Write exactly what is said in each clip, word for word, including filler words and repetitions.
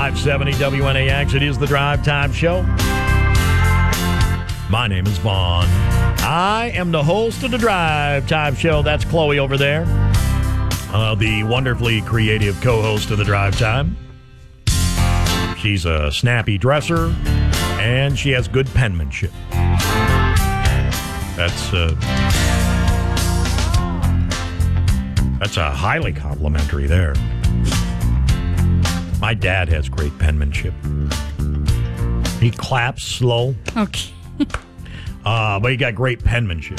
five seventy W N A X. It is the Drive Time Show. My name is Vaughn. I am the host of the Drive Time Show. That's Chloe over there, uh, the wonderfully creative co-host of the Drive Time. She's a snappy dresser, and she has good penmanship. That's uh, that's a highly complimentary there. My dad has great penmanship. He claps slow. Okay. uh, but he got great penmanship.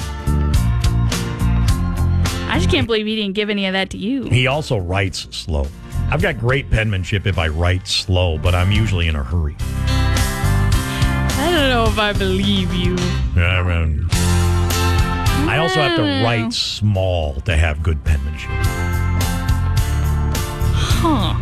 I just can't believe he didn't give any of that to you. He also writes slow. I've got great penmanship if I write slow, but I'm usually in a hurry. I don't know if I believe you. I mean, I also have to write small to have good penmanship. Huh.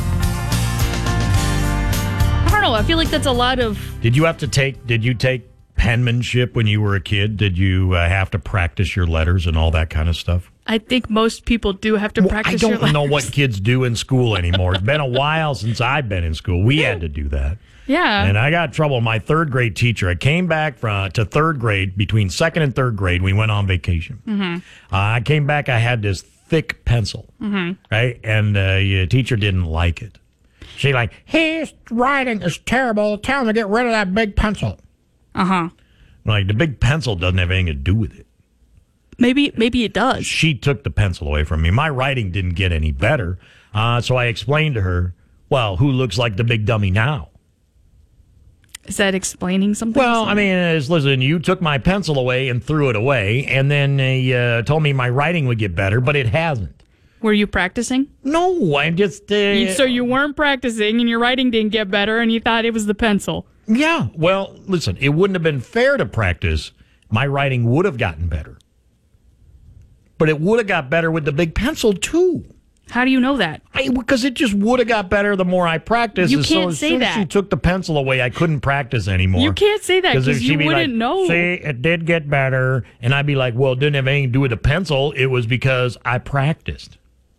I don't know. I feel like that's a lot of... Did you have to take, did you take penmanship when you were a kid? Did you uh, have to practice your letters and all that kind of stuff? I think most people do have to well, practice I your don't know letters. what kids do in school anymore. It's been a while since I've been in school. We had to do that. Yeah. And I got in trouble. My third grade teacher, I came back from, to third grade, between second and third grade, we went on vacation. Mm-hmm. Uh, I came back, I had this thick pencil, mm-hmm. right? And uh, the teacher didn't like it. She like, his writing is terrible. Tell him to get rid of that big pencil. Uh-huh. Like, the big pencil doesn't have anything to do with it. Maybe maybe it does. She took the pencil away from me. My writing didn't get any better. Uh, so I explained to her, well, who looks like the big dummy now? Is that explaining something? Well, I mean, is, listen, you took my pencil away and threw it away, and then uh, told me my writing would get better, but it hasn't. Were you practicing? No, I'm just... Uh, you, so you weren't practicing, and your writing didn't get better, and you thought it was the pencil. Yeah, well, listen, it wouldn't have been fair to practice. My writing would have gotten better. But it would have got better with the big pencil, too. How do you know that? Because it just would have got better the more I practiced. You can't so as say soon that. As she took the pencil away, I couldn't practice anymore. You can't say that because you be wouldn't like, know. See, it did get better. And I'd be like, well, it didn't have anything to do with the pencil. It was because I practiced.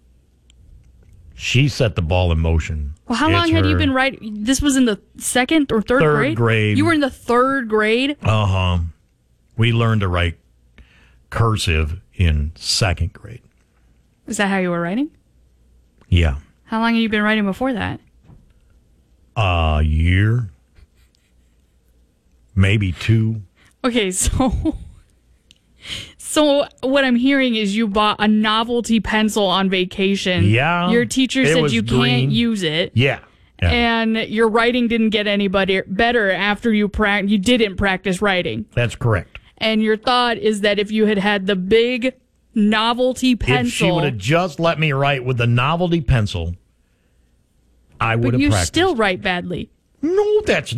She set the ball in motion. Well, how It's long had her. you been writing? This was in the second or third, Third grade? grade. You were in the third grade? Uh-huh. We learned to write cursive in second grade. Is that how you were writing? Yeah. How long have you been writing before that? A year. Maybe two. Okay, so... So what I'm hearing is you bought a novelty pencil on vacation. Yeah. Your teacher it said was you green. can't use it. Yeah. yeah. And your writing didn't get any better better after you pra- you didn't practice writing. That's correct. And your thought is that if you had had the big novelty pencil... If she would have just let me write with the novelty pencil, I would But have you practiced. still write badly. No, that's